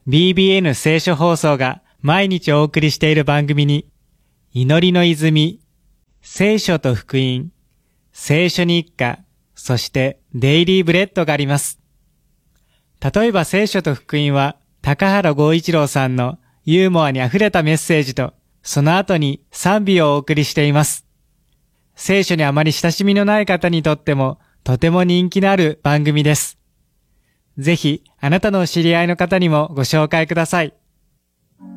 BBN 聖書放送が毎日お送りしている番組に、祈りの泉、聖書と福音、聖書日課、そしてデイリーブレッドがあります。例えば聖書と福音は、高原剛一郎さんのユーモアにあふれたメッセージと、その後に賛美をお送りしています。聖書にあまり親しみのない方にとっても、とても人気のある番組です。ぜひ、あなたのお知り合いの方にもご紹介ください。